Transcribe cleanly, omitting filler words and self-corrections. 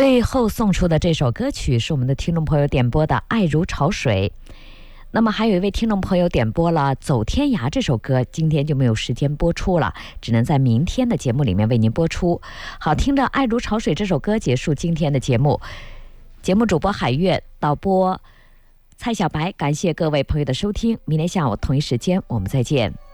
最后送出的这首歌曲是我们的听众朋友点播的《爱如潮水》。那么还有一位听众朋友点播了《走天涯》这首歌，今天就没有时间播出了，只能在明天的节目里面为您播出。好，听着《爱如潮水》这首歌结束今天的节目。节目主播海月，导播蔡小白，感谢各位朋友的收听，明天下午同一时间我们再见。